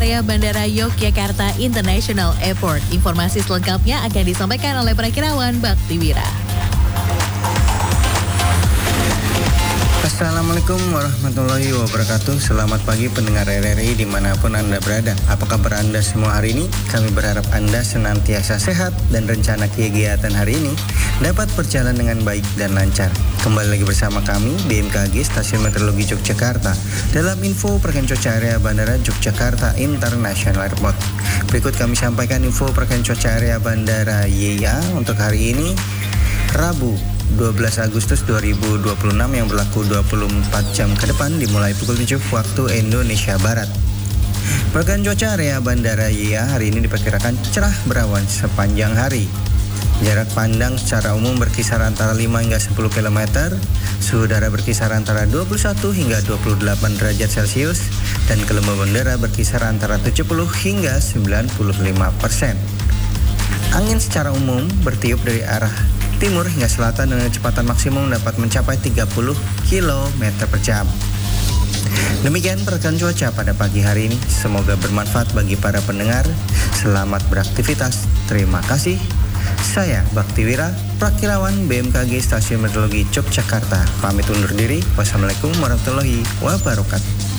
area Bandara Yogyakarta International Airport. Informasi selengkapnya akan disampaikan oleh Prakirawan Baktiwira. Assalamualaikum warahmatullahi wabarakatuh. Selamat pagi pendengar RRI dimanapun Anda berada. Apa kabar Anda semua hari ini? Kami berharap Anda senantiasa sehat dan rencana kegiatan hari ini dapat berjalan dengan baik dan lancar. Kembali lagi bersama kami BMKG Stasiun Meteorologi Yogyakarta dalam info pergerakan cuaca area Bandara Yogyakarta International Airport. Berikut kami sampaikan info pergerakan cuaca area Bandara YIA untuk hari ini Rabu 12 Agustus 2026 yang berlaku 24 jam ke depan dimulai pukul 7 waktu Indonesia Barat. Pergerakan cuaca area Bandara YIA hari ini diperkirakan cerah berawan sepanjang hari. Jarak pandang secara umum berkisar antara 5 hingga 10 km. Suhu udara berkisar antara 21 hingga 28 derajat Celcius dan kelembaban udara berkisar antara 70 hingga 95%. Angin secara umum bertiup dari arah timur hingga selatan dengan kecepatan maksimum dapat mencapai 30 km per jam. Demikian pergerakan cuaca pada pagi hari ini. Semoga bermanfaat bagi para pendengar. Selamat beraktivitas. Terima kasih. Saya Baktiwira, Prakirawan BMKG Stasiun Meteorologi Yogyakarta. Pamit undur diri. Wassalamualaikum warahmatullahi wabarakatuh.